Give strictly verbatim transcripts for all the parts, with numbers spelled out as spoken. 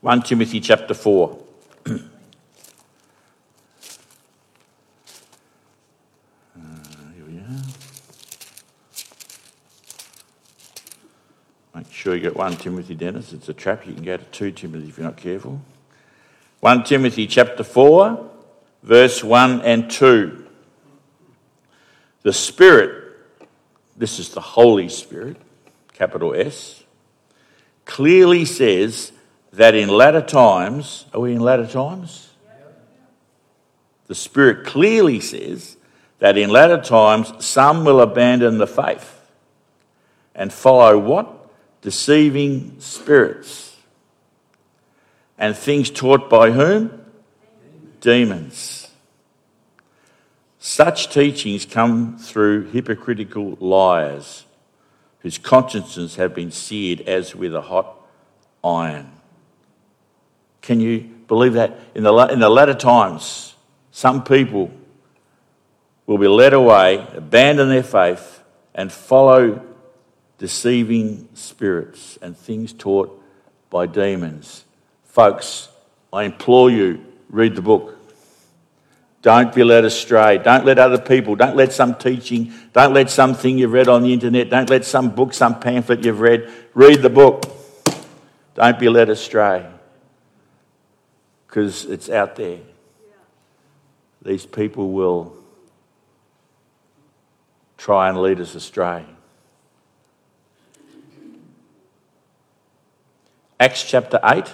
First Timothy chapter four. Make sure you get First Timothy, Dennis. It's a trap. You can go to Second Timothy if you're not careful. First Timothy chapter four, verse one and two. The Spirit, this is the Holy Spirit, capital S, clearly says that in latter times, are we in latter times? The Spirit clearly says that in latter times some will abandon the faith and follow what? Deceiving spirits. And things taught by whom? Demons. Such teachings come through hypocritical liars whose consciences have been seared as with a hot iron. Can you believe that? In the, in the latter times, some people will be led away, abandon their faith, and follow deceiving spirits and things taught by demons. Folks, I implore you, read the book. Don't be led astray. Don't let other people, don't let some teaching, don't let something you've read on the internet, don't let some book, some pamphlet you've read. Read the book. Don't be led astray. Because it's out there. These people will try and lead us astray. Acts chapter eight.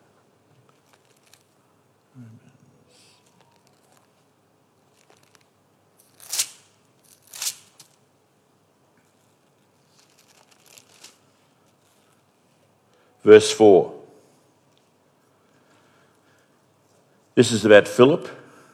Verse four. This is about Philip.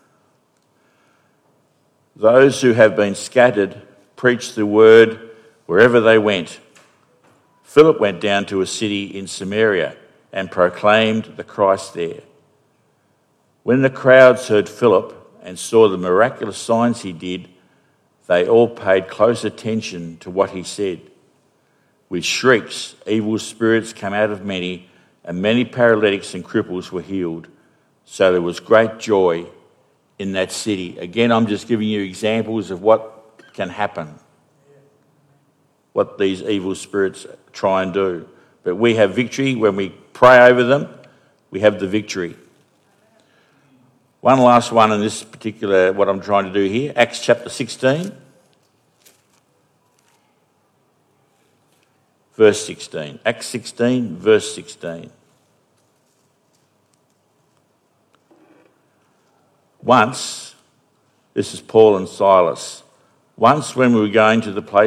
Those who have been scattered preached the word wherever they went. Philip went down to a city in Samaria and proclaimed the Christ there. When the crowds heard Philip and saw the miraculous signs he did, they all paid close attention to what he said. With shrieks, evil spirits came out of many, and many paralytics and cripples were healed. So there was great joy in that city. Again, I'm just giving you examples of what can happen, what these evil spirits try and do. But we have victory. When we pray over them, we have the victory. One last one in this particular, what I'm trying to do here, Acts chapter sixteen. Verse sixteen. Acts sixteen, verse sixteen. Once, this is Paul and Silas, once when we were going to the place